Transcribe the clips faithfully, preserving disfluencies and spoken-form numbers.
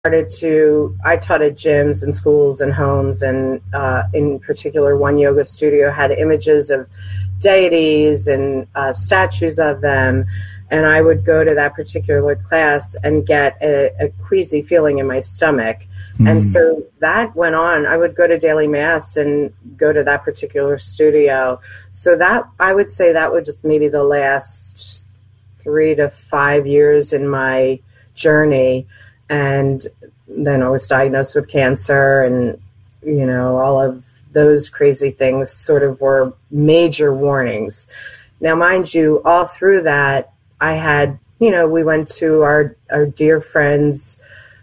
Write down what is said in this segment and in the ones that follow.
started to, I taught at gyms and schools and homes, and uh, in particular, one yoga studio had images of deities and uh, statues of them. And I would go to that particular class and get a, a queasy feeling in my stomach. Mm. And so that went on. I would go to daily mass and go to that particular studio. So that, I would say that was just maybe the last three to five years in my journey. And then I was diagnosed with cancer, and, you know, all of those crazy things sort of were major warnings. Now, mind you, all through that, I had, you know, we went to our, our dear friend's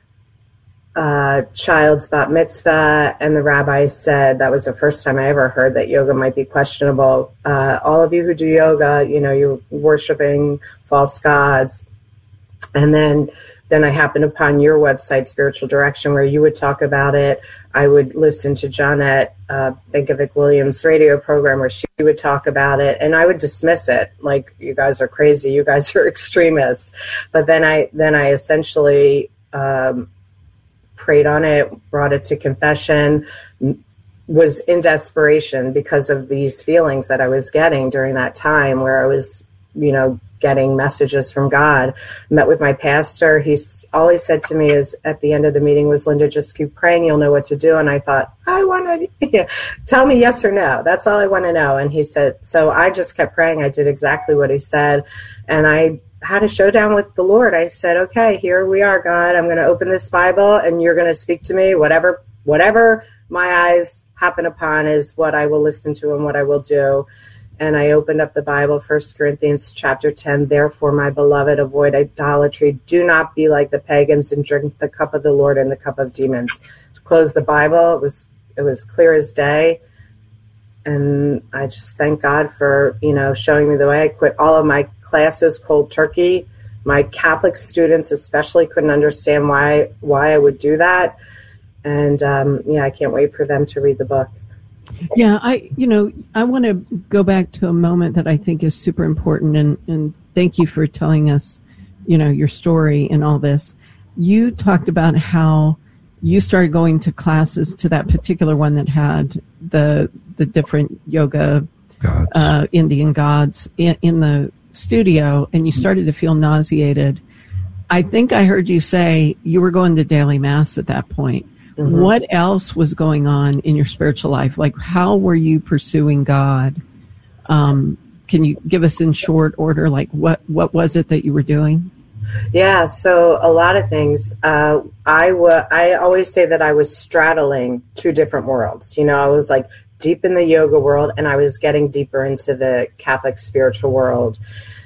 uh, child's bat mitzvah, and the rabbi said, that was the first time I ever heard that yoga might be questionable. Uh, all of you who do yoga, you know, you're worshiping false gods. And then Then I happened upon your website, Spiritual Direction, where you would talk about it. I would listen to Johnette uh, Bankovic Williams' radio program where she would talk about it, and I would dismiss it, like, you guys are crazy, you guys are extremists. But then I then I essentially um, prayed on it, brought it to confession, was in desperation because of these feelings that I was getting during that time where I was, you know, getting messages from God. Met with my pastor. He's all he said to me is at the end of the meeting was, Linda, just keep praying, you'll know what to do. And I thought, I want to, you know, tell me yes or no. That's all I want to know. And he said, so I just kept praying. I did exactly what he said. And I had a showdown with the Lord. I said, okay, here we are, God. I'm going to open this Bible and you're going to speak to me. Whatever, whatever my eyes happen upon is what I will listen to and what I will do. And I opened up the Bible, First Corinthians chapter ten. Therefore, my beloved, avoid idolatry. Do not be like the pagans and drink the cup of the Lord and the cup of demons. Close the Bible. It was it was clear as day. And I just thank God for, you know, showing me the way. I quit all of my classes cold turkey. My Catholic students especially couldn't understand why why I would do that. And um, yeah, I can't wait for them to read the book. Yeah, I, you know, I want to go back to a moment that I think is super important, and, and thank you for telling us, you know, your story and all this. You talked about how you started going to classes, to that particular one that had the the different yoga, uh, Indian gods in, in the studio, and you started to feel nauseated. I think I heard you say you were going to daily mass at that point. Mm-hmm. What else was going on in your spiritual life? Like, how were you pursuing God? Um, can you give us in short order, like, what, what was it that you were doing? Yeah, so a lot of things. Uh, I, w- I always say that I was straddling two different worlds. You know, I was like deep in the yoga world, and I was getting deeper into the Catholic spiritual world.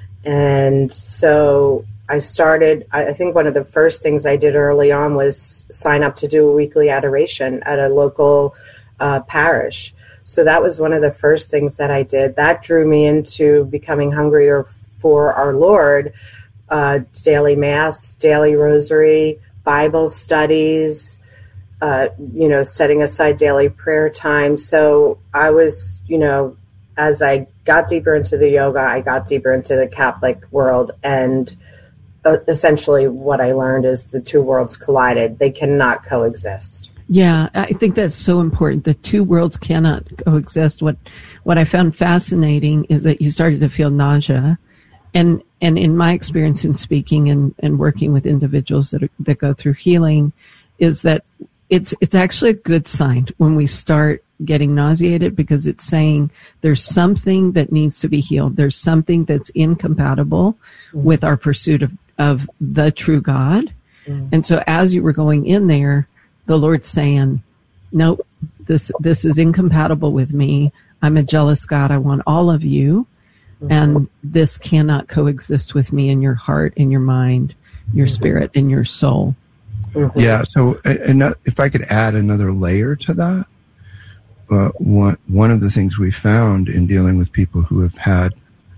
And so I started, I think one of the first things I did early on was sign up to do a weekly adoration at a local uh, parish. So that was one of the first things that I did. That drew me into becoming hungrier for our Lord, uh, daily mass, daily rosary, Bible studies, uh, you know, setting aside daily prayer time. So I was, you know, as I got deeper into the yoga, I got deeper into the Catholic world, and essentially what I learned is the two worlds collided. They cannot coexist. Yeah, I think that's so important. The two worlds cannot coexist. What what I found fascinating is that you started to feel nausea. And and in my experience in speaking and, and working with individuals that are, that go through healing, is that it's it's actually a good sign when we start getting nauseated, because it's saying there's something that needs to be healed. There's something that's incompatible mm-hmm. with our pursuit of, of the true God. Mm-hmm. And so as you were going in there, the Lord's saying, nope, this this is incompatible with me. I'm a jealous God. I want all of you. Mm-hmm. And this cannot coexist with me in your heart, in your mind, your mm-hmm. spirit, and your soul. Mm-hmm. Yeah. So and if I could add another layer to that, uh, one, one of the things we found in dealing with people who have had,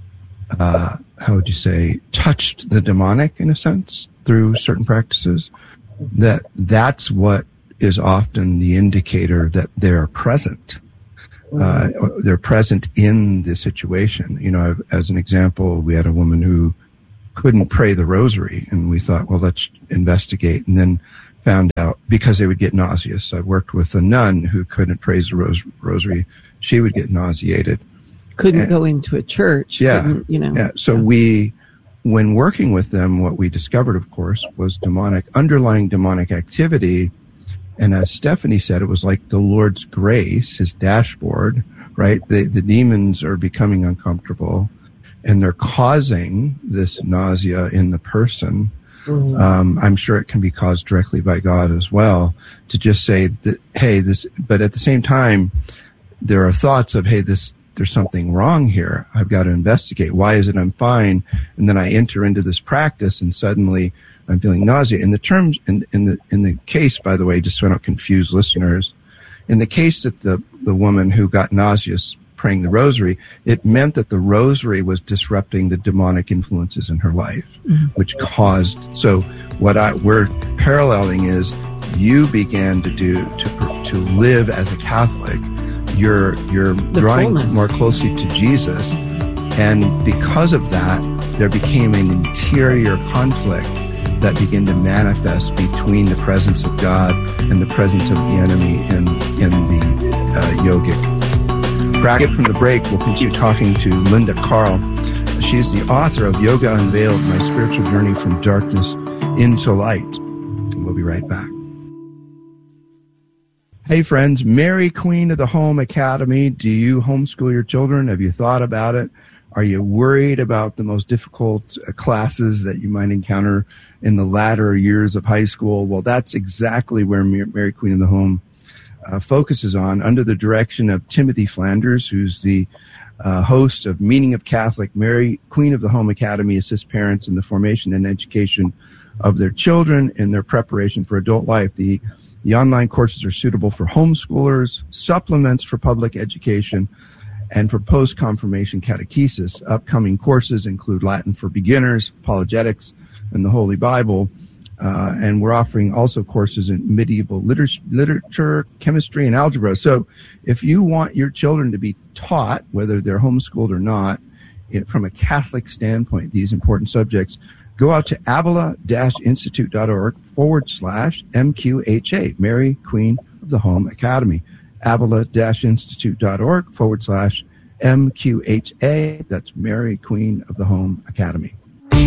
uh, how would you say, touched the demonic in a sense through certain practices, that that's what is often the indicator that they're present. Uh, they're present in the situation. You know, as an example, we had a woman who couldn't pray the rosary, and we thought, well, let's investigate. And then found out because they would get nauseous. I worked with a nun who couldn't praise the ros- rosary. She would get nauseated. Couldn't and, go into a church. Yeah. You know. Yeah. So yeah. we, when working with them, what we discovered, of course, was demonic, underlying demonic activity. And as Stephanie said, it was like the Lord's grace, his dashboard, right? The, the demons are becoming uncomfortable and they're causing this nausea in the person. Mm-hmm. Um, I'm sure it can be caused directly by God as well, to just say that, hey, this, but at the same time, there are thoughts of, hey, this, there's something wrong here. I've got to investigate. Why is it I'm fine? And then I enter into this practice and suddenly I'm feeling nausea. In the terms, in, in the in the case, by the way, just so I don't confuse listeners, in the case that the, the woman who got nauseous praying the rosary, it meant that the rosary was disrupting the demonic influences in her life, mm-hmm. which caused. So what I we're paralleling is you began to do to to live as a Catholic. You're you're the drawing fullness. more closely to Jesus, and because of that, there became an interior conflict that begin to manifest between the presence of God and the presence of the enemy in, in the uh, yogic. Bracket from the break, we'll continue talking to Linda Carl. She's the author of Yoga Unveiled, My Spiritual Journey from Darkness into Light. And we'll be right back. Hey friends, Mary Queen of the Home Academy. Do you homeschool your children? Have you thought about it? Are you worried about the most difficult uh, classes that you might encounter in the latter years of high school? Well, that's exactly where Mary Queen of the Home uh, focuses on, under the direction of Timothy Flanders, who's the uh, host of Meaning of Catholic. Mary Queen of the Home Academy assists parents in the formation and education of their children in their preparation for adult life. The, the online courses are suitable for homeschoolers, supplements for public education, and for post-confirmation catechesis. Upcoming courses include Latin for beginners, apologetics, and the Holy Bible. Uh, and we're offering also courses in medieval liter- literature, chemistry, and algebra. So if you want your children to be taught, whether they're homeschooled or not, it, from a Catholic standpoint, these important subjects, go out to avila-institute.org forward slash MQHA, Mary Queen of the Home Academy. avila-institute.org forward slash MQHA. That's Mary Queen of the Home Academy.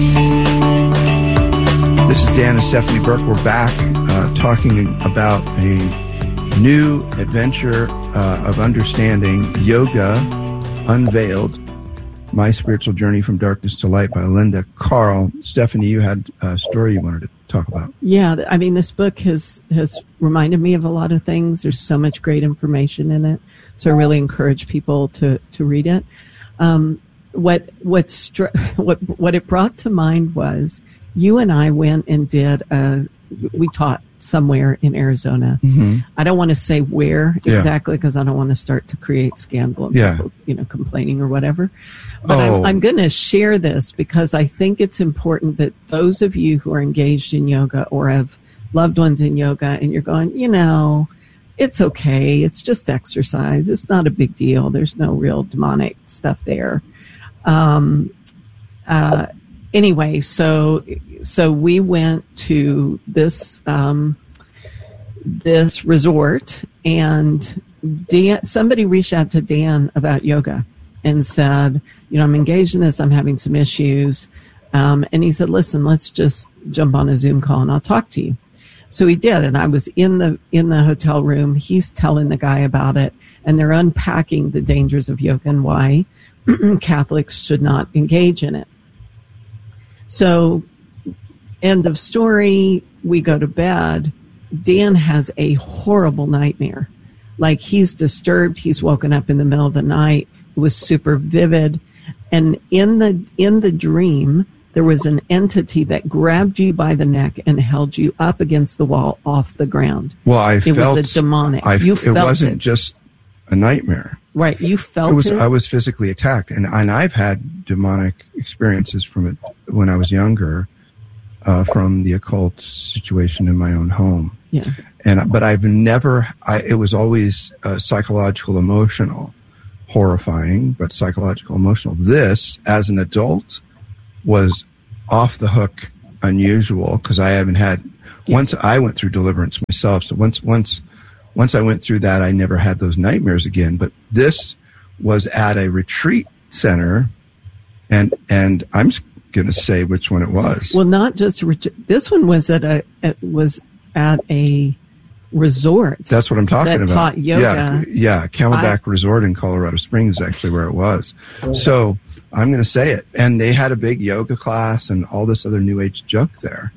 This is Dan and Stephanie Burke. We're back uh, talking about a new adventure uh, of understanding Yoga Unveiled, My Spiritual Journey from Darkness to Light by Linda Carl. Stephanie, you had a story you wanted to talk about. Yeah, I mean, this book has, has reminded me of a lot of things. There's so much great information in it. So I really encourage people to, to read it. Um, what, what, str- what, what it brought to mind was you and I went and did a, we taught somewhere in Arizona. Mm-hmm. I don't want to say where exactly because yeah. I don't want to start to create scandal and yeah. people, you know, complaining or whatever. But oh. I'm, I'm going to share this because I think it's important that those of you who are engaged in yoga or have loved ones in yoga and you're going, you know, it's okay. It's just exercise. It's not a big deal. There's no real demonic stuff there. Um, uh, anyway, so so we went to this um, this resort, and Dan, somebody reached out to Dan about yoga and said, you know, I'm engaged in this. I'm having some issues. Um, and he said, listen, let's just jump on a Zoom call and I'll talk to you. So he did. And I was in the, in the hotel room. He's telling the guy about it, and they're unpacking the dangers of yoga and why Catholics should not engage in it. So end of story. We go to bed. Dan has a horrible nightmare. Like, he's disturbed. He's woken up in the middle of the night. It was super vivid. And in the, in the dream, there was an entity that grabbed you by the neck and held you up against the wall off the ground. Well, I it felt was a demonic. I, you it felt wasn't it. just a nightmare. Right. You felt it. Was, it. I was physically attacked, and, and I've had demonic experiences from it when I was younger, uh, from the occult situation in my own home. Yeah. And but I've never. I, it was always uh, psychological, emotional, horrifying, but psychological, emotional. This, as an adult, was off the hook unusual because I haven't had Yeah. Once I went through deliverance myself, so once once once I went through that, I never had those nightmares again. But this was at a retreat center, and and I'm going to say which one it was. Well, not just a, this one was at a it was at a resort. That's what I'm talking that about. Taught yoga. Yeah, yeah. Camelback I, Resort in Colorado Springs is actually where it was. Yeah. So I'm going to say it. And they had a big yoga class and all this other New Age junk there.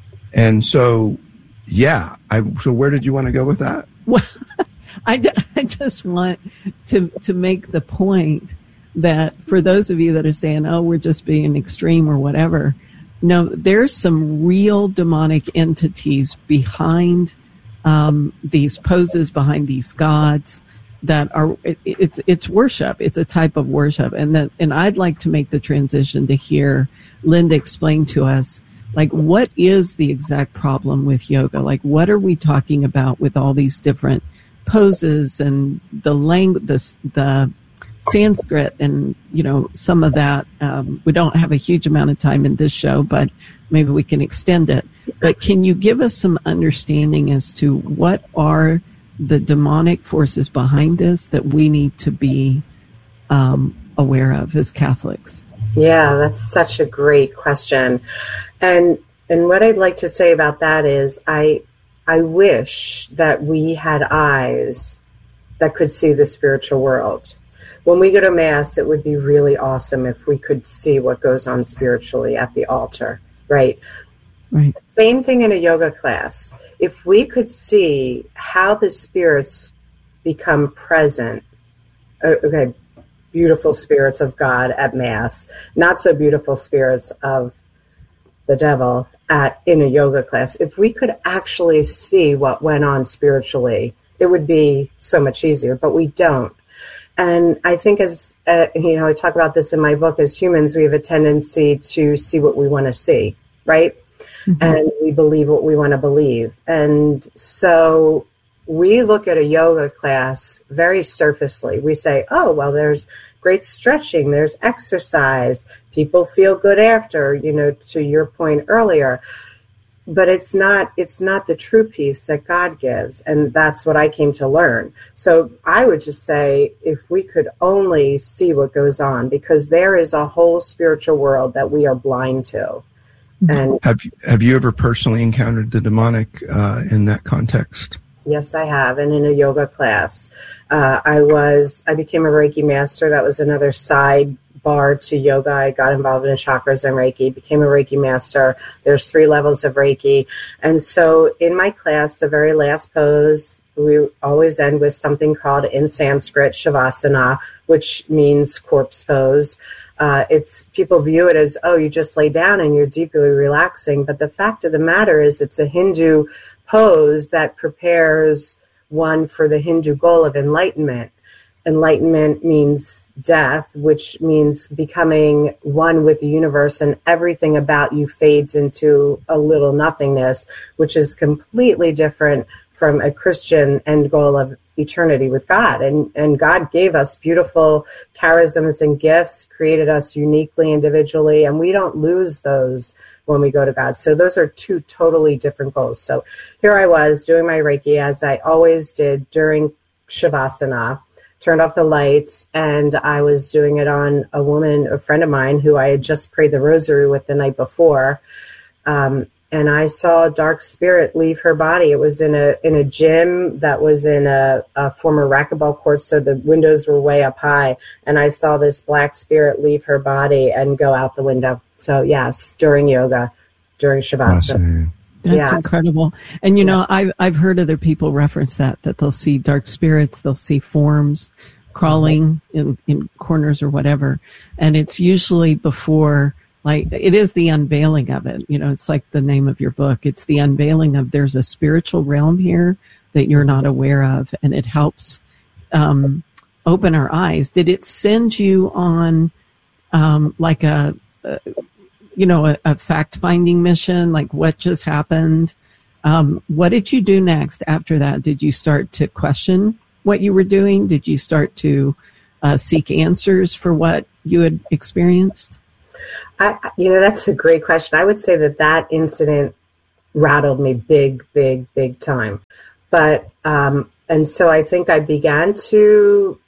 And so, yeah. I, so where did you want to go with that? Well, I, I just want to to make the point that for those of you that are saying, oh, we're just being extreme or whatever, no, there's some real demonic entities behind um, these poses, behind these gods that are, it, it's it's worship. It's a type of worship. And that, and I'd like to make the transition to hear Linda explain to us, like, what is the exact problem with yoga? Like, what are we talking about with all these different poses and the language, the, the Sanskrit and, you know, some of that. Um, we don't have a huge amount of time in this show, but maybe we can extend it. But can you give us some understanding as to what are the demonic forces behind this that we need to be um, aware of as Catholics? Yeah, that's such a great question. And and what I'd like to say about that is I I wish that we had eyes that could see the spiritual world. When we go to Mass, it would be really awesome if we could see what goes on spiritually at the altar, right? Right. Same thing in a yoga class. If we could see how the spirits become present, okay, beautiful spirits of God at Mass, not so beautiful spirits of the devil at in a yoga class. If we could actually see what went on spiritually, it would be so much easier, but we don't. And I think as, uh, you know, I talk about this in my book, as humans, we have a tendency to see what we want to see, right? Mm-hmm. And we believe what we want to believe. And so we look at a yoga class very surfacely. We say, oh, well, there's great stretching, there's exercise, people feel good after, you know, to your point earlier. But it's not it's not the true peace that God gives, and that's what I came to learn. So I would just say, if we could only see what goes on, because there is a whole spiritual world that we are blind to. And have you, have you ever personally encountered the demonic uh, in that context? Yes, I have, and in a yoga class, uh, I was I became a Reiki master. That was another side bar to yoga. I got involved in chakras and Reiki, became a Reiki master. There's three levels of Reiki. And so in my class, the very last pose, we always end with something called in Sanskrit Shavasana, which means corpse pose. Uh, it's people view it as, oh, you just lay down and you're deeply relaxing. But the fact of the matter is it's a Hindu pose that prepares one for the Hindu goal of enlightenment. Enlightenment means death, which means becoming one with the universe, and everything about you fades into a little nothingness, which is completely different from a Christian end goal of eternity with God. And, and God gave us beautiful charisms and gifts, created us uniquely, individually, and we don't lose those when we go to God. So those are two totally different goals. So here I was doing my Reiki, as I always did during Shavasana, turned off the lights, and I was doing it on a woman, a friend of mine, who I had just prayed the rosary with the night before. Um, and I saw a dark spirit leave her body. It was in a in a gym that was in a, a former racquetball court, so the windows were way up high. And I saw this black spirit leave her body and go out the window. So yes, during yoga, during Shavasana. That's yeah. incredible. And, you yeah. know, I've, I've heard other people reference that, that they'll see dark spirits, they'll see forms crawling mm-hmm. in, in corners or whatever. And it's usually before, like, it is the unveiling of it. You know, it's like the name of your book. It's the unveiling of there's a spiritual realm here that you're not aware of. And it helps um, open our eyes. Did it send you on um, like a... a you know, a, a fact-finding mission, like what just happened? Um, what did you do next after that? Did you start to question what you were doing? Did you start to uh, seek answers for what you had experienced? I, you know, that's a great question. I would say that that incident rattled me big, big, big time. But, um, and so I think I began to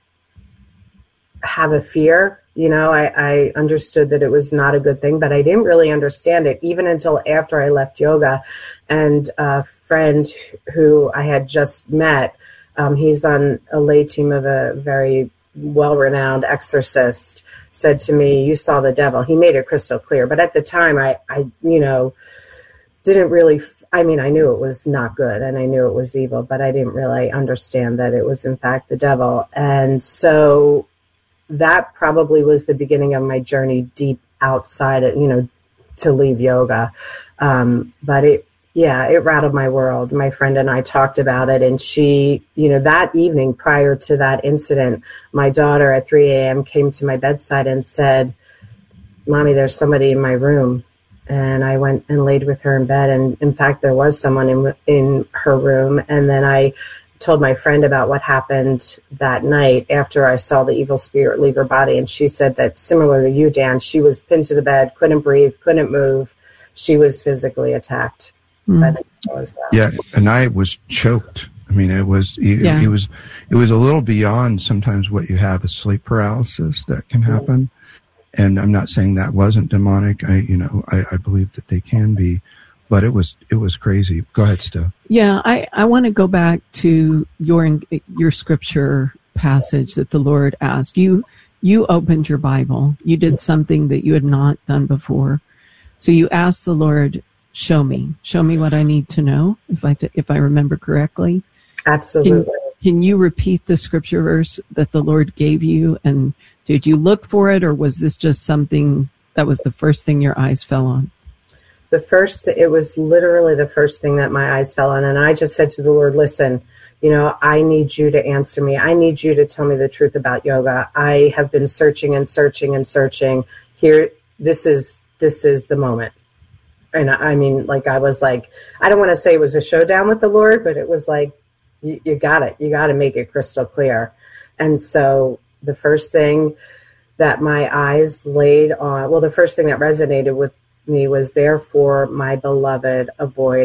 have a fear. You know, I, I understood that it was not a good thing, but I didn't really understand it even until after I left yoga. And a friend who I had just met, um, he's on a lay team of a very well-renowned exorcist, said to me, "You saw the devil." He made it crystal clear. But at the time, I, I you know, didn't really, I mean, I knew it was not good and I knew it was evil, but I didn't really understand that it was in fact the devil. And so that probably was the beginning of my journey deep outside it, you know, to leave yoga. Um, but it, yeah, it rattled my world. My friend and I talked about it, and she, you know, that evening prior to that incident, my daughter at three a.m. came to my bedside and said, "Mommy, there's somebody in my room." And I went and laid with her in bed. And in fact, there was someone in, in her room. And then I told my friend about what happened that night after I saw the evil spirit leave her body. And she said that similar to you, Dan, she was pinned to the bed, couldn't breathe, couldn't move. She was physically attacked. Mm. By the devil. Yeah. And I was choked. I mean, it was, it, yeah. it was, it was a little beyond sometimes what you have is sleep paralysis that can happen. And I'm not saying that wasn't demonic. I, you know, I, I believe that they can be, but it was, it was crazy. Go ahead, Steph. Yeah, I, I want to go back to your your scripture passage that the Lord asked you. You opened your Bible. You did something that you had not done before. So you asked the Lord, "Show me, show me what I need to know." If I if I remember correctly, absolutely. Can, can you repeat the scripture verse that the Lord gave you? And did you look for it, or was this just something that was the first thing your eyes fell on? The first, it was literally the first thing that my eyes fell on. And I just said to the Lord, "Listen, you know, I need you to answer me. I need you to tell me the truth about yoga. I have been searching and searching and searching here. This is, this is the moment." And I mean, like, I was like, I don't want to say it was a showdown with the Lord, but it was like, you, you got it. You got to make it crystal clear. And so the first thing that my eyes laid on, well, the first thing that resonated with me was, "Therefore, my beloved, avoid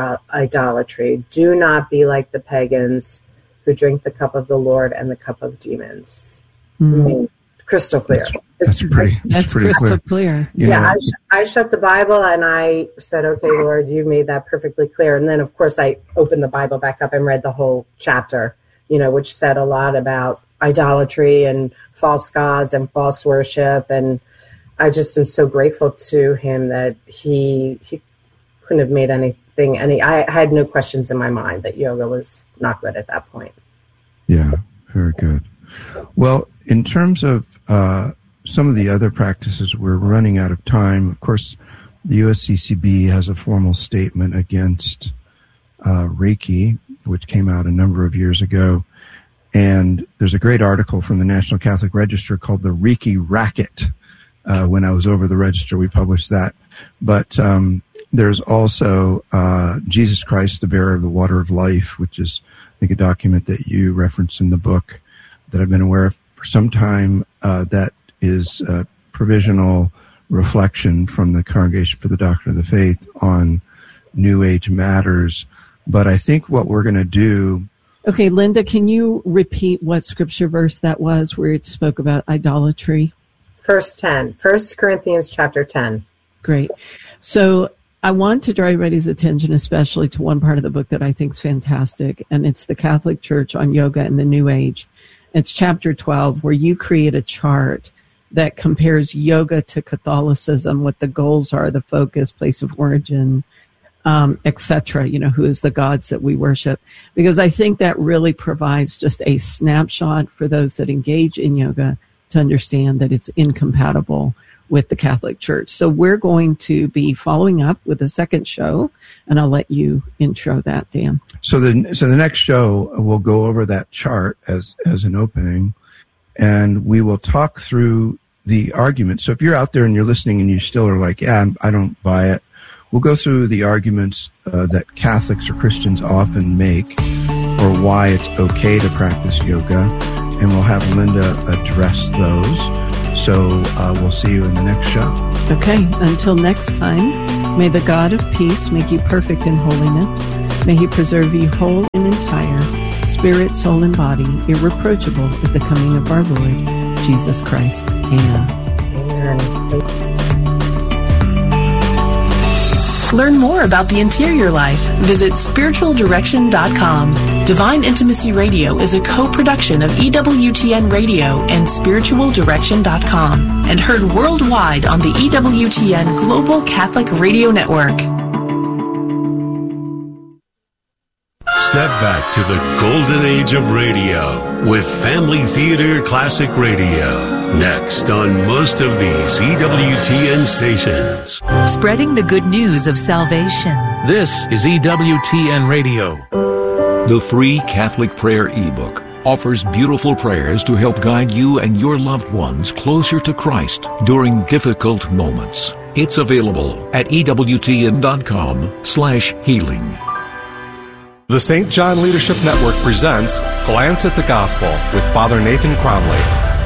idolatry. Do not be like the pagans who drink the cup of the Lord and the cup of demons." Mm-hmm. I mean, crystal clear. That's, that's pretty. That's, that's pretty crystal clear. clear. Yeah, I, sh- I shut the Bible and I said, "Okay, Lord, you made that perfectly clear." And then, of course, I opened the Bible back up and read the whole chapter, you know, which said a lot about idolatry and false gods and false worship. And I just am so grateful to him that he he couldn't have made anything. Any, I had no questions in my mind that yoga was not good at that point. Yeah, very good. Well, in terms of uh, some of the other practices, we're running out of time. Of course, the U S C C B has a formal statement against uh, Reiki, which came out a number of years ago. And there's a great article from the National Catholic Register called "The Reiki Racket." Uh, when I was over the register, we published that. But um, there's also uh, Jesus Christ, the Bearer of the Water of Life, which is, I think, a document that you reference in the book that I've been aware of for some time. Uh, that is a provisional reflection from the Congregation for the Doctrine of the Faith on New Age matters. But I think what we're going to do... Okay, Linda, can you repeat what scripture verse that was where it spoke about idolatry? Verse ten, First Corinthians chapter ten. Great. So I want to draw everybody's attention especially to one part of the book that I think is fantastic, and it's the Catholic Church on Yoga and the New Age. It's chapter twelve, where you create a chart that compares yoga to Catholicism, what the goals are, the focus, place of origin, um, et cetera, you know, who is the gods that we worship. Because I think that really provides just a snapshot for those that engage in yoga to understand that it's incompatible with the Catholic Church. So we're going to be following up with a second show, and I'll let you intro that, Dan. So the so the next show, we'll go over that chart as, as an opening, and we will talk through the arguments. So if you're out there and you're listening and you still are like, yeah, I don't buy it, we'll go through the arguments uh, that Catholics or Christians often make for why it's okay to practice yoga, and we'll have Linda address those. So uh, we'll see you in the next show. Okay, until next time, May the God of peace make you perfect in holiness. May he preserve you whole and entire, spirit, soul, and body, irreproachable at the coming of our Lord, Jesus Christ. Amen. Amen. Learn more about the interior life. Visit spiritual direction dot com. Divine Intimacy Radio is a co-production of E W T N Radio and spiritual direction dot com and heard worldwide on the E W T N Global Catholic Radio Network. Step back to the golden age of radio with Family Theater Classic Radio. Next on most of these E W T N stations. Spreading the good news of salvation. This is E W T N Radio. The free Catholic Prayer ebook offers beautiful prayers to help guide you and your loved ones closer to Christ during difficult moments. It's available at E W T N dot com slash healing. The Saint John Leadership Network presents Glance at the Gospel with Father Nathan Cromley.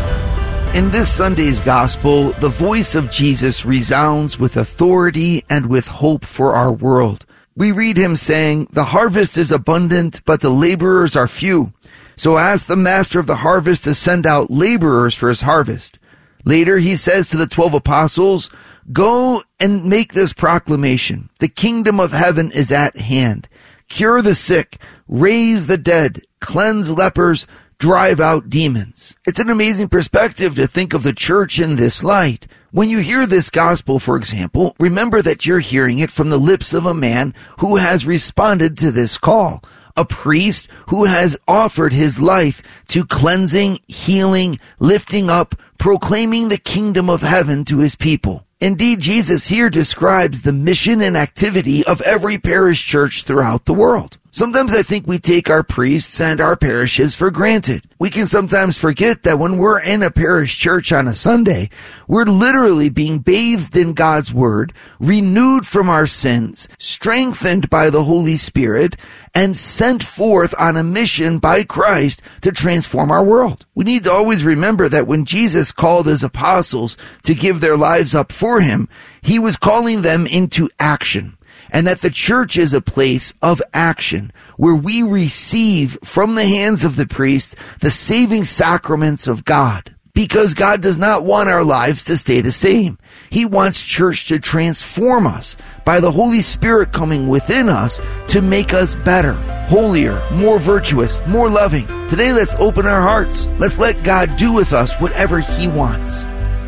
In this Sunday's Gospel, the voice of Jesus resounds with authority and with hope for our world. We read him saying, "The harvest is abundant, but the laborers are few. So ask the master of the harvest to send out laborers for his harvest." Later, he says to the twelve apostles, "Go and make this proclamation. The kingdom of heaven is at hand. Cure the sick, raise the dead, cleanse lepers, drive out demons." It's an amazing perspective to think of the church in this light. When you hear this gospel, for example, remember that you're hearing it from the lips of a man who has responded to this call, a priest who has offered his life to cleansing, healing, lifting up, proclaiming the kingdom of heaven to his people. Indeed, Jesus here describes the mission and activity of every parish church throughout the world. Sometimes I think we take our priests and our parishes for granted. We can sometimes forget that when we're in a parish church on a Sunday, we're literally being bathed in God's Word, renewed from our sins, strengthened by the Holy Spirit, and sent forth on a mission by Christ to transform our world. We need to always remember that when Jesus called his apostles to give their lives up for him, he was calling them into action. And that the church is a place of action where we receive from the hands of the priest the saving sacraments of God. Because God does not want our lives to stay the same. He wants church to transform us by the Holy Spirit coming within us to make us better, holier, more virtuous, more loving. Today, let's open our hearts. Let's let God do with us whatever he wants.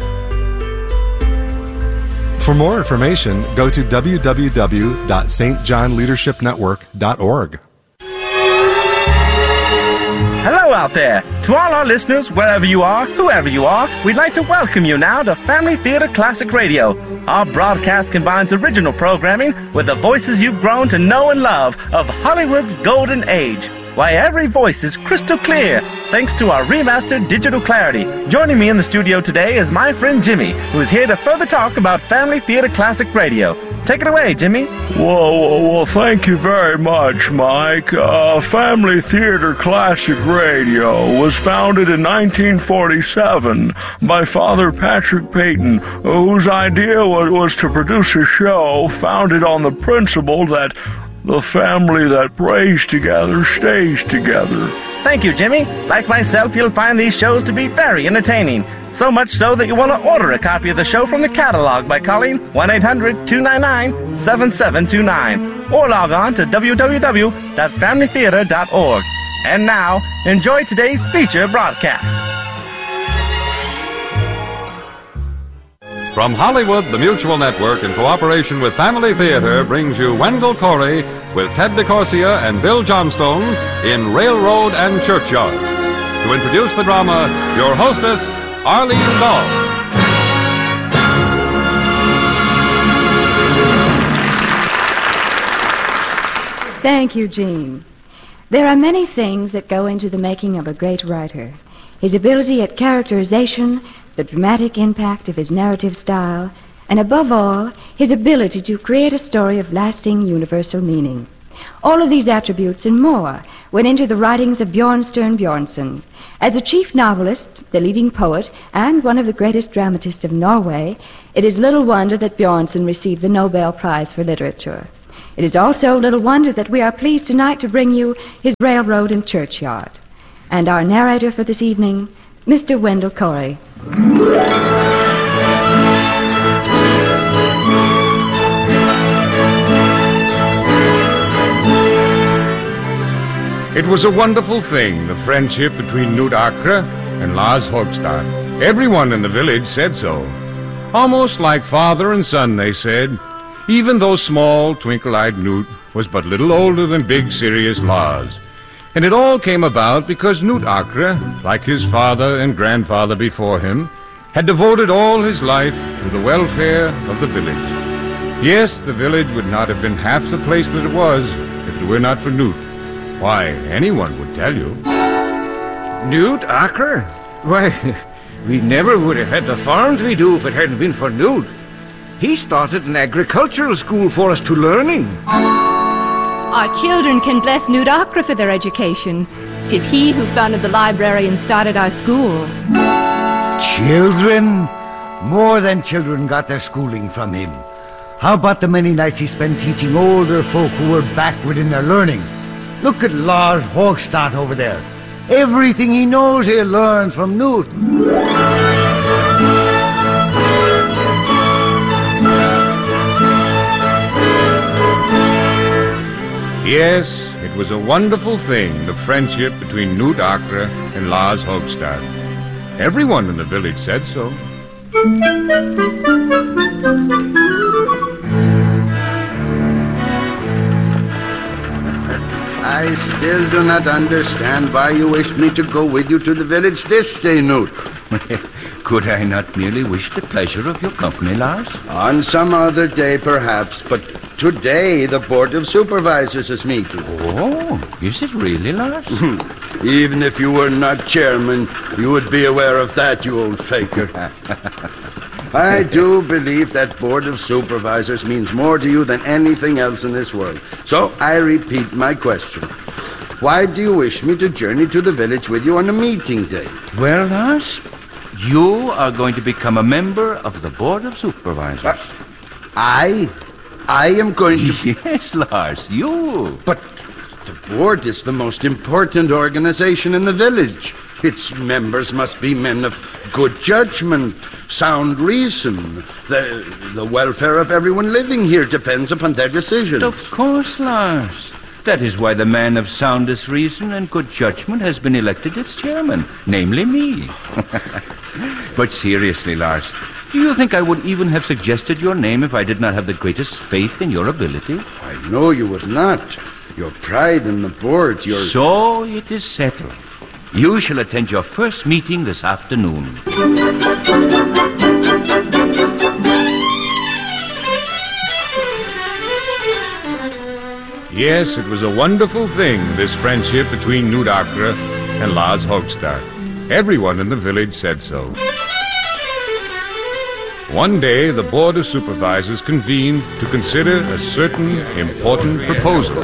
For more information, go to w w w dot s t john leadership network dot org. Hello out there. To all our listeners, wherever you are, whoever you are, we'd like to welcome you now to Family Theater Classic Radio. Our broadcast combines original programming with the voices you've grown to know and love of Hollywood's golden age. Why, every voice is crystal clear, thanks to our remastered digital clarity. Joining me in the studio today is my friend Jimmy, who is here to further talk about Family Theater Classic Radio. Take it away, Jimmy. Well, well, well thank you very much, Mike. Uh, Family Theater Classic Radio was founded in nineteen forty-seven by Father Patrick Peyton, whose idea was, was to produce a show founded on the principle that the family that prays together stays together. Thank you, Jimmy. Like myself, you'll find these shows to be very entertaining. So much so that you want to order a copy of the show from the catalog by calling one eight hundred two nine nine seven seven two nine or log on to w w w dot family theater dot org. And now, enjoy today's feature broadcast. From Hollywood, the Mutual Network, in cooperation with Family Theater, brings you Wendell Corey with Ted DeCorsia and Bill Johnstone in Railroad and Churchyard. To introduce the drama, your hostess, Arlene Dahl. Thank you, Gene. There are many things that go into the making of a great writer. His ability at characterization, the dramatic impact of his narrative style, and above all, his ability to create a story of lasting universal meaning. All of these attributes and more went into the writings of Bjornstjerne Bjornson. As a chief novelist, the leading poet, and one of the greatest dramatists of Norway, it is little wonder that Bjornson received the Nobel Prize for Literature. It is also little wonder that we are pleased tonight to bring you his Railroad and Churchyard. And our narrator for this evening, Mister Wendell Corey. It was a wonderful thing, the friendship between Knut Akre and Lars Hogstad. Everyone in the village said so. Almost like father and son, they said, even though small, twinkle-eyed Knut was but little older than big, serious Lars. And it all came about because Knut Akre, like his father and grandfather before him, had devoted all his life to the welfare of the village. Yes, the village would not have been half the place that it was if it were not for Knut. Why, anyone would tell you. Knut Akre? Why, we never would have had the farms we do if it hadn't been for Knut. He started an agricultural school for us to learning. Our children can bless Knut Akre for their education. 'Tis he who founded the library and started our school. Children? More than children got their schooling from him. How about the many nights he spent teaching older folk who were backward in their learning? Look at Lars Hogstad over there. Everything he knows he learned from Knut. Yes, it was a wonderful thing, the friendship between Knut Akre and Lars Hogstad. Everyone in the village said so. I still do not understand why you wished me to go with you to the village this day, Knut. Could I not merely wish the pleasure of your company, Lars? On some other day, perhaps, but today the Board of Supervisors is meeting. Oh, is it really, Lars? Even if you were not chairman, you would be aware of that, you old faker. I do believe that Board of Supervisors means more to you than anything else in this world. So I repeat my question. Why do you wish me to journey to the village with you on a meeting day? Well, Lars, you are going to become a member of the Board of Supervisors. Uh, I? I am going to... Yes, Lars, you. But the board is the most important organization in the village. Its members must be men of good judgment, sound reason. The, the welfare of everyone living here depends upon their decisions. Of course, Lars. That is why the man of soundest reason and good judgment has been elected its chairman, namely me. But seriously, Lars, do you think I would even have suggested your name if I did not have the greatest faith in your ability? I know you would not. Your pride in the board, your... So it is settled. You shall attend your first meeting this afternoon. Yes, it was a wonderful thing, this friendship between Knut Akre and Lars Hogstad. Everyone in the village said so. One day, the Board of Supervisors convened to consider a certain important proposal.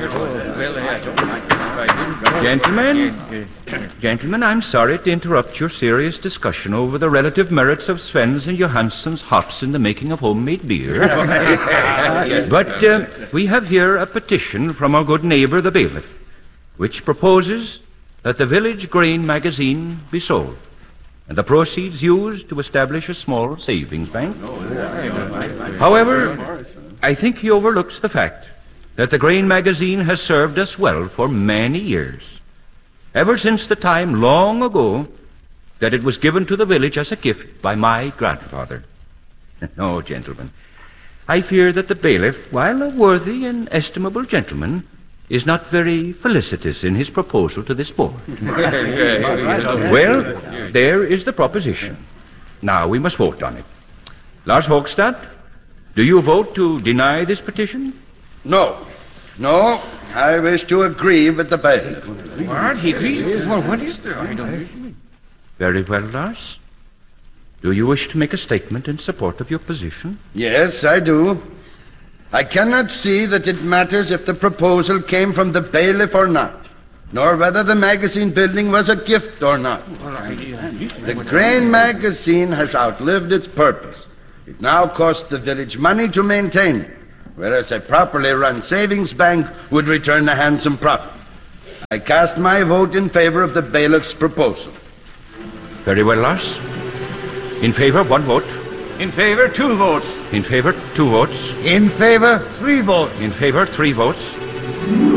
Gentlemen, gentlemen, I'm sorry to interrupt your serious discussion over the relative merits of Sven's and Johansson's hops in the making of homemade beer. But uh, we have here a petition from our good neighbor, the bailiff, which proposes that the village grain magazine be sold, and the proceeds used to establish a small savings bank. However, I think he overlooks the fact that the grain magazine has served us well for many years, ever since the time long ago that it was given to the village as a gift by my grandfather. No, gentlemen, I fear that the bailiff, while a worthy and estimable gentleman, is not very felicitous in his proposal to this board. Well, there is the proposition. Now we must vote on it. Lars Hogstad, do you vote to deny this petition? No. No, I wish to agree with the bailiff. What? He agrees? Well, what is there? I don't... Very well, Lars. Do you wish to make a statement in support of your position? Yes, I do. I cannot see that it matters if the proposal came from the bailiff or not. nor whether the magazine building was a gift or not. The Grain magazine has outlived its purpose. It now costs the village money to maintain it, whereas a properly run savings bank would return a handsome profit. I cast my vote in favor of the bailiff's proposal. Very well, Lars. In favor, one vote. In favor, two votes. In favor, two votes. In favor, three votes. In favor, three votes.